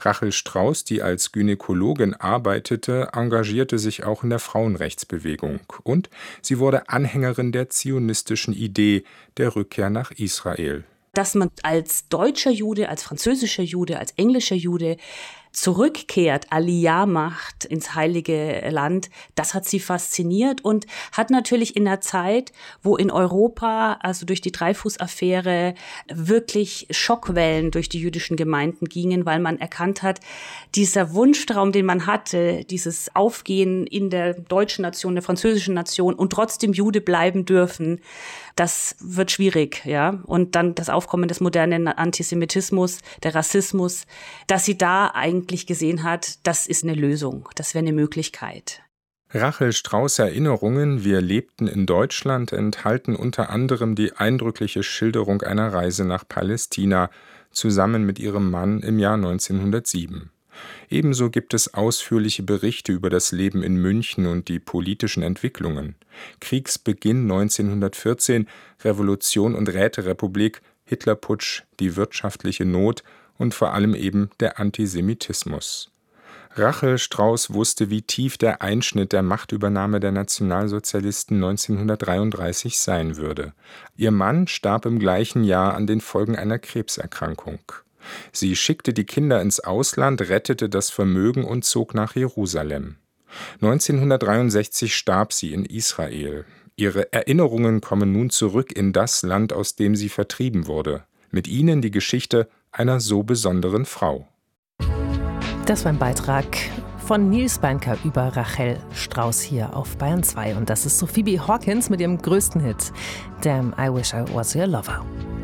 Rachel Strauß, die als Gynäkologin arbeitete, engagierte sich auch in der Frauenrechtsbewegung und sie wurde Anhängerin der zionistischen Idee der Rückkehr nach Israel. Dass man als deutscher Jude, als französischer Jude, als englischer Jude zurückkehrt, Aliyah macht ins Heilige Land, das hat sie fasziniert und hat natürlich in der Zeit, wo in Europa, also durch die Dreyfus-Affäre, wirklich Schockwellen durch die jüdischen Gemeinden gingen, weil man erkannt hat, dieser Wunschtraum, den man hatte, dieses Aufgehen in der deutschen Nation, der französischen Nation und trotzdem Jude bleiben dürfen, das wird schwierig, ja. Und dann das Aufkommen des modernen Antisemitismus, der Rassismus, dass sie da eigentlich gesehen hat, das ist eine Lösung, das wäre eine Möglichkeit. Rachel Strauß' Erinnerungen, wir lebten in Deutschland, enthalten unter anderem die eindrückliche Schilderung einer Reise nach Palästina, zusammen mit ihrem Mann im Jahr 1907. Ebenso gibt es ausführliche Berichte über das Leben in München und die politischen Entwicklungen. Kriegsbeginn 1914, Revolution und Räterepublik, Hitlerputsch, die wirtschaftliche Not und vor allem eben der Antisemitismus. Rachel Strauß wusste, wie tief der Einschnitt der Machtübernahme der Nationalsozialisten 1933 sein würde. Ihr Mann starb im gleichen Jahr an den Folgen einer Krebserkrankung. Sie schickte die Kinder ins Ausland, rettete das Vermögen und zog nach Jerusalem. 1963 starb sie in Israel. Ihre Erinnerungen kommen nun zurück in das Land, aus dem sie vertrieben wurde. Mit ihnen die Geschichte einer so besonderen Frau. Das war ein Beitrag von Nils Beinker über Rachel Strauß hier auf Bayern 2. Und das ist so Phoebe Hawkins mit ihrem größten Hit, Damn, I Wish I Was Your Lover.